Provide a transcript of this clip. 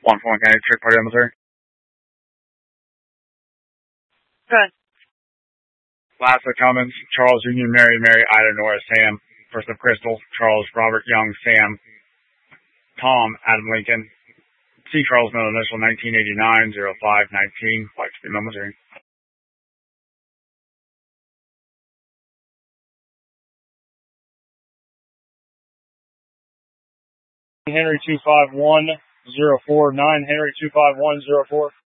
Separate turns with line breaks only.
1 Fulton County, Trick Party on the third.
Good.
Lassa Cummins, Charles Union, Mary, Ida, Nora, Sam, First of Crystal, Charles, Robert, Young, Sam, Tom, Adam Lincoln, C. Charles Middle Initial, 1989, 0519, White City, Missouri.
Henry 251-049, Henry 251-04.